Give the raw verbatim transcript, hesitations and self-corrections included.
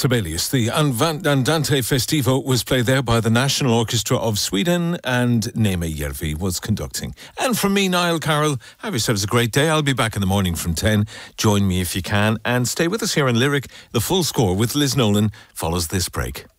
Sibelius. The Andante Festivo was played there by the National Orchestra of Sweden, and Neeme Järvi was conducting. And from me, Niall Carroll, have yourselves a great day. I'll be back in the morning from ten. Join me if you can, and stay with us here on Lyric. The full score with Liz Nolan follows this break.